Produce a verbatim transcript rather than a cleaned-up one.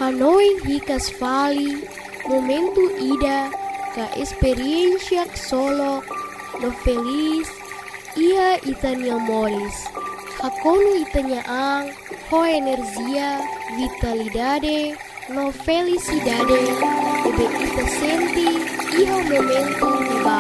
Hanoi hikas fali, momentu ida, ka experiencia solo, no feliz, ia itania moris. Hakonu itania ang, ho energia, vitalidade, no felicidade, ebe ita senti, iha momentu